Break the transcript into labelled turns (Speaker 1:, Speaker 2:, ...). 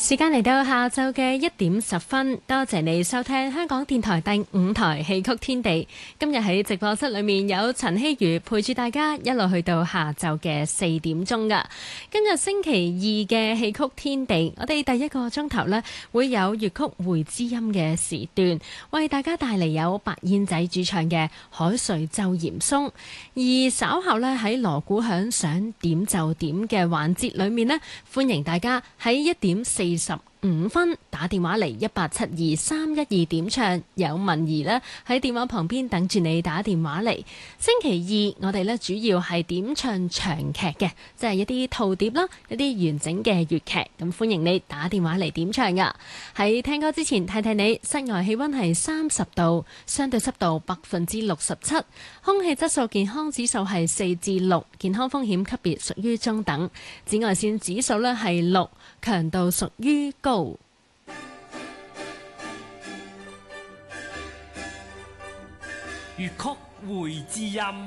Speaker 1: 時間嚟到下晝嘅1點10分，多謝你收聽香港電台第5台戲曲天地。今日喺直播室裏面有陳希如陪住大家一路去到下晝嘅4點鐘噶。今日星期二嘅戲曲天地，我哋第一個鐘頭呢會有粵曲會知音嘅時段，為大家帶嚟有白燕仔主唱嘅《海瑞奏嚴嵩》。而稍後呢喺鑼鼓響想點就點嘅環節裏面呢，歡迎大家喺1點45打電話嚟1872312點唱，有文儀呢喺電話旁邊等住你打電話嚟。星期二我哋呢主要係點唱長劇嘅，即係一啲套碟啦，一啲完整嘅粵劇，咁歡迎你打電話嚟點唱噶。喺聽歌之前提提你，室外氣溫係30度，相對濕度67%，空氣質素健康指數係4至6，健康風險級別屬於中等，紫外線指數呢係6，強度屬於高。
Speaker 2: 粵曲會知音。